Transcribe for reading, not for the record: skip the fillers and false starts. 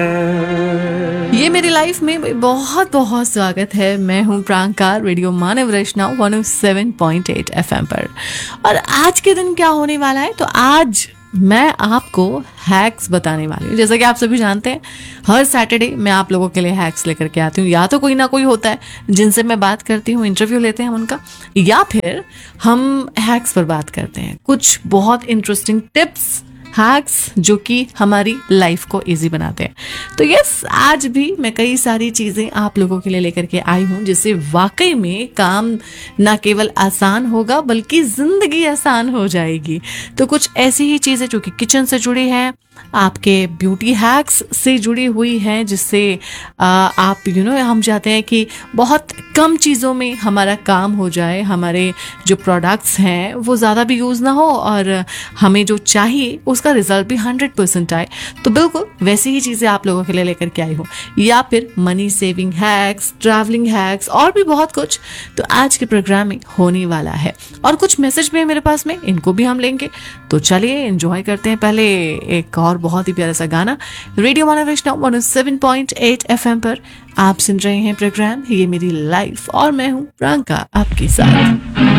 ये मेरी लाइफ में बहुत बहुत स्वागत है। मैं हूँ प्रांका, रेडियो मानव रचना 107.8 एफएम पर। और आज के दिन क्या होने वाला है, तो आज मैं आपको हैक्स बताने वाली हूँ। जैसा कि आप सभी जानते हैं, हर सैटरडे मैं आप लोगों के लिए हैक्स लेकर के आती हूँ। या तो कोई ना कोई होता है जिनसे मैं बात करती हूँ, इंटरव्यू लेते हैं हम उनका, या फिर हम हैक्स पर बात करते हैं, कुछ बहुत इंटरेस्टिंग टिप्स, हैक्स जो कि हमारी लाइफ को इजी बनाते हैं। तो यस, आज भी मैं कई सारी चीज़ें आप लोगों के लिए लेकर के आई हूँ, जिससे वाकई में काम ना केवल आसान होगा बल्कि ज़िंदगी आसान हो जाएगी। तो कुछ ऐसी ही चीज़ें जो कि किचन से जुड़ी हैं, आपके ब्यूटी हैक्स से जुड़ी हुई हैं, जिससे आप हम चाहते हैं कि बहुत कम चीज़ों में हमारा काम हो जाए, हमारे जो प्रोडक्ट्स हैं वो ज़्यादा भी यूज़ ना हो और हमें जो चाहिए उसका रिजल्ट भी 100% आए। तो बिल्कुल वैसी ही चीज़ें आप लोगों के लिए लेकर के आई हूँ। या फिर money saving hacks, travelling hacks और भी बहुत कुछ तो आज के प्रोग्राम में होने वाला है। और कुछ मैसेज भी है मेरे पास में, इनको भी हम लेंगे। तो चलिए एंजॉय करते हैं। पहले एक और बहुत ही प्यारा सा गाना रेडियो मानव रचना 107.8 एफएम पर आप सुन रहे हैं प्रोग्राम ये मेरी लाइफ, और मैं हूँ प्रियंका आपके साथ।